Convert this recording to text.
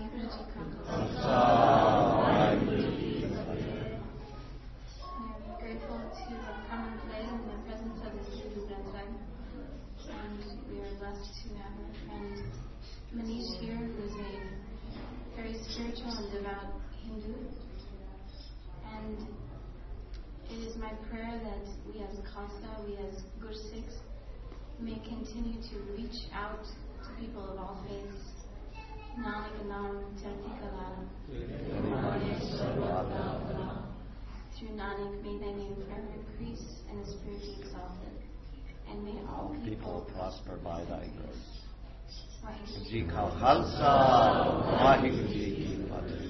ਵਾਹਿਗੁਰੂ ਜੀ ਕਾ ਖਾਲਸਾ ਵਾਹਿਗੁਰੂ ਜੀ ਕੀ ਫਤਿਹ. I am grateful to have come and played in the presence of the Sri Brandai, and we are blessed to have our friend Manish here, who is a very spiritual and devout Hindu. And it is my prayer that we as Khalsa, we as Gursikhs, may continue to reach out to people of all faiths. Nanak Nam Chati Kalala. Through Nanak, may thy name forever increase and the spirit be exalted. And may all people prosper by thy grace. Vaheguru Ji ka Khalsa, Vaheguru ji ki Fateh.